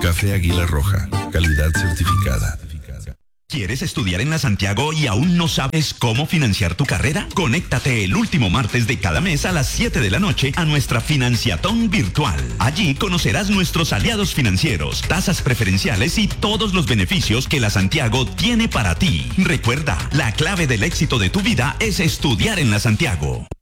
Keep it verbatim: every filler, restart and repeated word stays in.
Café Águila Roja, calidad certificada. ¿Quieres estudiar en la Santiago y aún no sabes cómo financiar tu carrera? Conéctate el último martes de cada mes a las siete de la noche a nuestra financiatón virtual. Allí conocerás nuestros aliados financieros, tasas preferenciales y todos los beneficios que la Santiago tiene para ti. Recuerda, la clave del éxito de tu vida es estudiar en la Santiago.